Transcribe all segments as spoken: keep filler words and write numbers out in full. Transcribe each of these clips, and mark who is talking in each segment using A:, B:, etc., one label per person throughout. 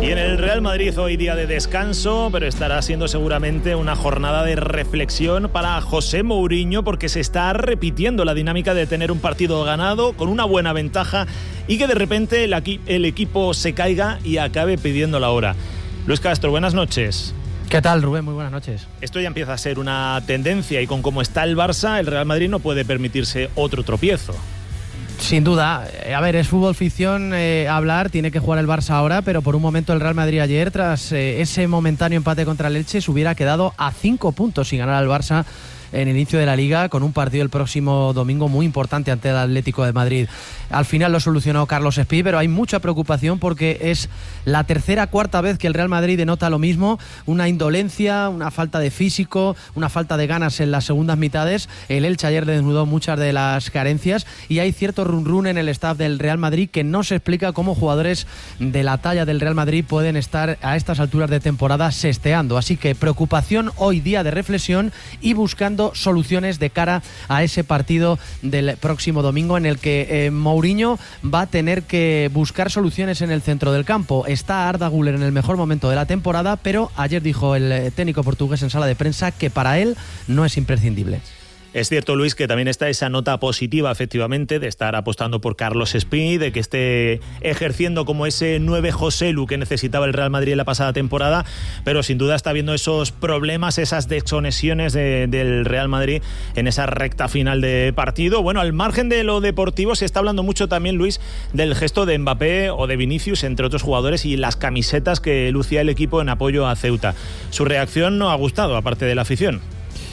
A: Y en el Real Madrid hoy día de descanso, pero estará siendo seguramente una jornada de reflexión para José Mourinho, porque se está repitiendo la dinámica de tener un partido ganado con una buena ventaja y que de repente el, equi- el equipo se caiga y acabe pidiendo la hora. Luis Castro, buenas noches.
B: ¿Qué tal, Rubén? Muy buenas noches.
A: Esto ya empieza a ser una tendencia y con cómo está el Barça, el Real Madrid no puede permitirse otro tropiezo.
B: Sin duda. A ver, es fútbol ficción eh, hablar, tiene que jugar el Barça ahora, pero por un momento el Real Madrid ayer, tras eh, ese momentáneo empate contra el Elche, se hubiera quedado a cinco puntos sin ganar al Barça en el inicio de la Liga, con un partido el próximo domingo muy importante ante el Atlético de Madrid. Al final lo solucionó Carlos Espí, pero hay mucha preocupación porque es la tercera, cuarta vez que el Real Madrid denota lo mismo, una indolencia, una falta de físico, una falta de ganas en las segundas mitades. El Elche ayer desnudó muchas de las carencias y hay cierto run run en el staff del Real Madrid que no se explica cómo jugadores de la talla del Real Madrid pueden estar a estas alturas de temporada sesteando. Así que preocupación hoy, día de reflexión y buscando soluciones de cara a ese partido del próximo domingo, en el que eh, Mourinho va a tener que buscar soluciones en el centro del campo. Está Arda Güler en el mejor momento de la temporada, pero ayer dijo el técnico portugués en sala de prensa que para él no es imprescindible.
A: Es cierto, Luis, que también está esa nota positiva, efectivamente, de estar apostando por Carlos Espí, de que esté ejerciendo como ese nueve Joselu que necesitaba el Real Madrid en la pasada temporada, pero sin duda está habiendo esos problemas, esas desconexiones de, del Real Madrid en esa recta final de partido. Bueno, al margen de lo deportivo, se está hablando mucho también, Luis, del gesto de Mbappé o de Vinicius, entre otros jugadores, y las camisetas que lucía el equipo en apoyo a Ceuta. Su reacción no ha gustado, aparte de la afición.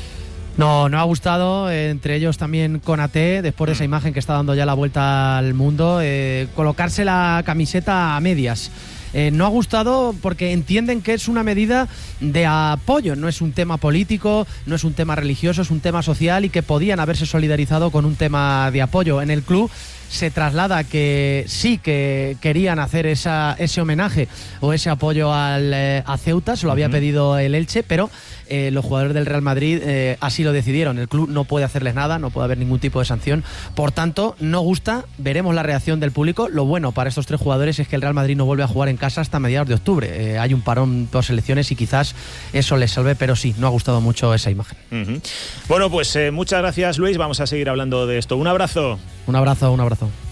B: No, no ha gustado, eh, entre ellos también Konaté, después de esa imagen que está dando ya la vuelta al mundo, eh, colocarse la camiseta a medias. Eh, no ha gustado porque entienden que es una medida de apoyo, no es un tema político, no es un tema religioso, es un tema social y que podían haberse solidarizado con un tema de apoyo. En el club se traslada que sí que querían hacer esa, ese homenaje o ese apoyo al, eh, a Ceuta, se lo había uh-huh. pedido el Elche, pero eh, los jugadores del Real Madrid eh, así lo decidieron. El club no puede hacerles nada, no puede haber ningún tipo de sanción, por tanto no gusta. Veremos la reacción del público. Lo bueno para estos tres jugadores es que el Real Madrid no vuelve a jugar en casa hasta mediados de octubre. Eh, hay un parón por selecciones y quizás eso les salve, pero sí, no ha gustado mucho esa imagen.
A: Uh-huh. Bueno, pues eh, muchas gracias, Luis, vamos a seguir hablando de esto. Un abrazo.
B: Un abrazo, un abrazo.